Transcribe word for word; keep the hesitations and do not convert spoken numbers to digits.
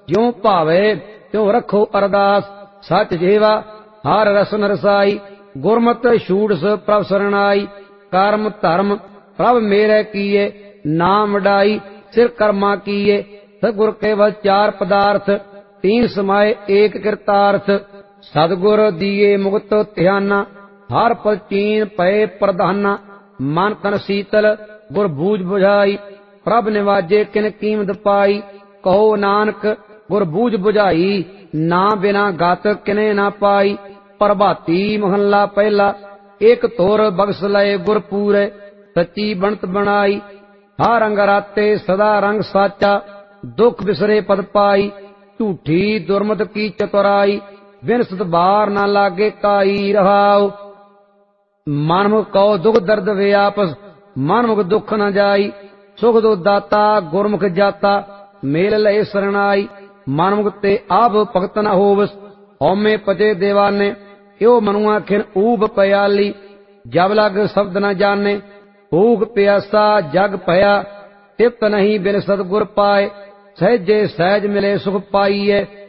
ज्यों भावे त्यों रखो अरदास। सच जेवा हर रसन रसाई, गुरमत छूट प्रभ सरनाई। कर्म धर्म प्रभ मेरे किए, नाम वडाई सिर कर्मा किए। सतगुर केवल चार पदार्थ, तीन समाये एक कृतार्थ। सतगुर दिए मुक्त ध्याना, हर पल चीन पए प्रधाना। मन तन शीतल गुर बूझ बुझाई, प्रभ निवाजे किन कीमत पाई। कहो नानक गुर बूझ बुझाई, ना बिना गत किने ना पाई। प्रभाती महला पहला, एक तोर बख्श लय गुर पूरे। सच्ची बनत बनाई, हर रंग राते सदा रंग साचा। दुख बिसरे पद पाई, झूठी दुर्मत की चतुराई। बिन सतबार ना लागे काई रहाओ। मनमुख कहो दुख दर्द व्यापस, मनमुख दुख न जाई। सुख दो दाता गुरमुख जाता, मेल लय सरनाई। मनमुख ते आप भगत न होवस, हौमे पचे देवाने। यो मनुआ खिन ऊब पयाली, जब लग शब्द न जाने। भूख प्यासा जग पया, तिप्त नहीं बिन सतगुर पाए। सहजे सहज मिले सुख पाइए।